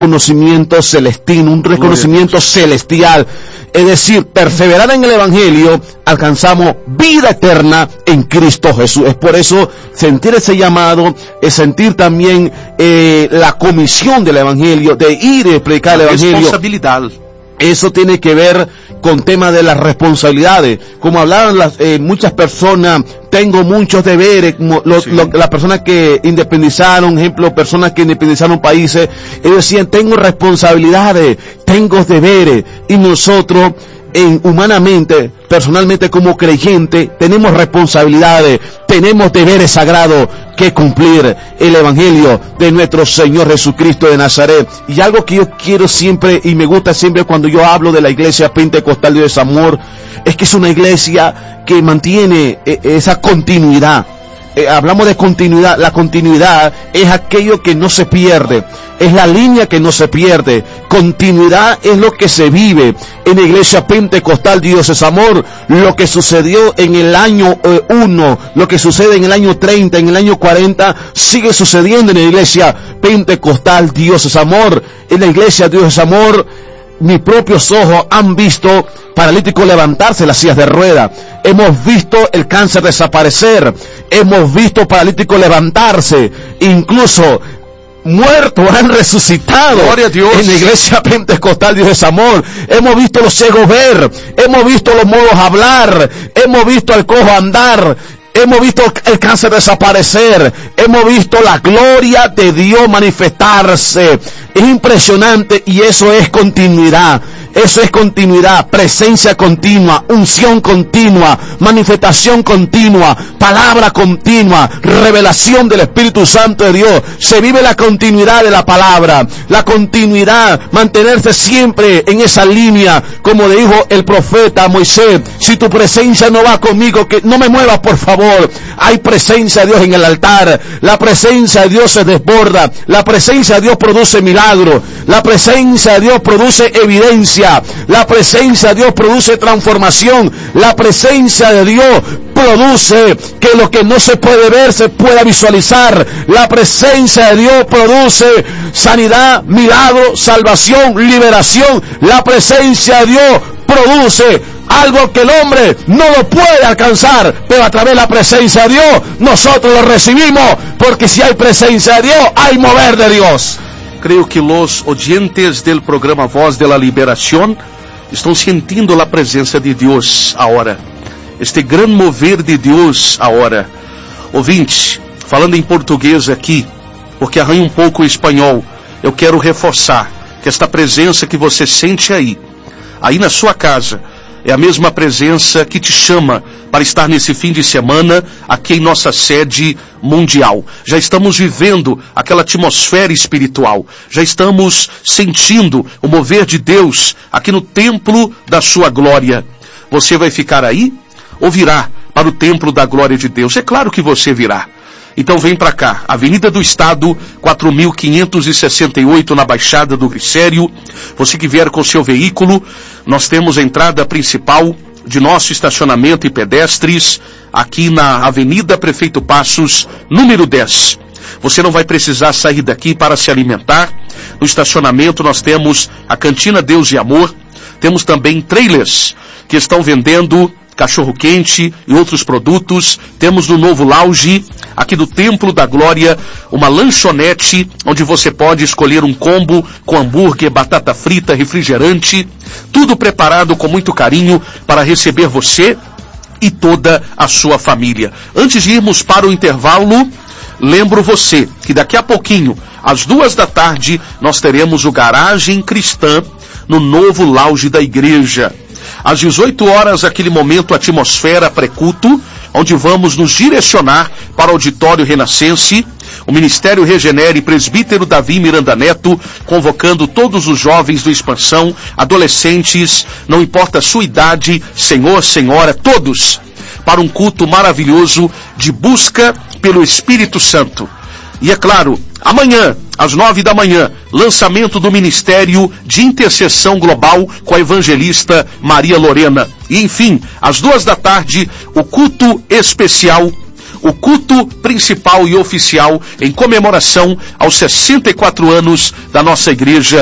reconocimiento celestino, un reconocimiento celestial. Es decir, perseverar en el Evangelio, alcanzamos vida eterna en Cristo Jesús. Es por eso sentir ese llamado, es sentir también la comisión del Evangelio, de ir y predicar el Evangelio. Responsabilidad. Eso tiene que ver con temas de las responsabilidades. Como hablaban muchas personas, tengo muchos deberes, las personas que independizaron, ejemplo, personas que independizaron países, ellos decían, tengo responsabilidades, tengo deberes, y nosotros, humanamente, personalmente como creyente, tenemos responsabilidades, tenemos deberes sagrados que cumplir, el Evangelio de nuestro Señor Jesucristo de Nazaret. Y algo que yo quiero siempre, y me gusta siempre cuando yo hablo de la iglesia pentecostal de Desamor, es que es una iglesia que mantiene esa continuidad. Hablamos de continuidad. La continuidad es aquello que no se pierde, es la línea que no se pierde. Continuidad es lo que se vive en la iglesia pentecostal Dios es amor. Lo que sucedió en el año 1, lo que sucede en el año 30, en el año 40, sigue sucediendo en la iglesia pentecostal Dios es amor. En la iglesia Dios es amor, mis propios ojos han visto paralíticos levantarse de las sillas de ruedas. Hemos visto el cáncer desaparecer. Hemos visto paralíticos levantarse. Incluso muertos han resucitado. Gloria a Dios. En la iglesia pentecostal Dios es amor. Hemos visto los ciegos ver. Hemos visto los mudos hablar. Hemos visto al cojo andar. Hemos visto el cáncer desaparecer. Hemos visto la gloria de Dios manifestarse. Es impresionante, y eso es continuidad. Eso es continuidad, presencia continua, unción continua, manifestación continua, palabra continua, revelación del Espíritu Santo de Dios. Se vive la continuidad de la palabra, la continuidad, mantenerse siempre en esa línea, como le dijo el profeta a Moisés: si tu presencia no va conmigo, que no me muevas, por favor. Hay presencia de Dios en el altar, la presencia de Dios se desborda, la presencia de Dios produce milagro, la presencia de Dios produce evidencia, la presencia de Dios produce transformación, la presencia de Dios produce que lo que no se puede ver se pueda visualizar, la presencia de Dios produce sanidad, milagro, salvación, liberación, la presencia de Dios produce algo que el hombre no lo puede alcanzar, pero a través de la presencia de Dios nosotros lo recibimos, porque si hay presencia de Dios, hay mover de Dios. Creio que os oyentes del programa Voz de la Liberación estão sentindo a presença de Deus agora. Este grande mover de Deus agora. Ouvinte, falando em português aqui, porque arranha um pouco o espanhol, eu quero reforçar que esta presença que você sente aí na sua casa, é a mesma presença que te chama para estar nesse fim de semana aqui em nossa sede mundial. Já estamos vivendo aquela atmosfera espiritual. Já estamos sentindo o mover de Deus aqui no templo da sua glória. Você vai ficar aí ou virá para o templo da glória de Deus? É claro que você virá. Então vem para cá, Avenida do Estado, 4.568, na Baixada do Glicério. Você que vier com seu veículo, nós temos a entrada principal de nosso estacionamento e pedestres, aqui na Avenida Prefeito Passos, número 10. Você não vai precisar sair daqui para se alimentar. No estacionamento nós temos a Cantina Deus e Amor. Temos também trailers que estão vendendo cachorro-quente e outros produtos. Temos no novo lounge, aqui do Templo da Glória, uma lanchonete, onde você pode escolher um combo com hambúrguer, batata frita, refrigerante, tudo preparado com muito carinho para receber você e toda a sua família. Antes de irmos para o intervalo, lembro você que daqui a pouquinho, às 14h, nós teremos o Garagem Cristã no novo lounge da igreja. Às 18h, aquele momento atmosfera pré-culto, onde vamos nos direcionar para o Auditório Renascense, o Ministério Regenere Presbítero Davi Miranda Neto, convocando todos os jovens do Expansão, adolescentes, não importa a sua idade, senhor, senhora, todos, para um culto maravilhoso de busca pelo Espírito Santo. E é claro, amanhã, às 9h, lançamento do Ministério de Intercessão Global com a evangelista Maria Lorena. E enfim, às 14h, o culto especial, o culto principal e oficial em comemoração aos 64 anos da nossa igreja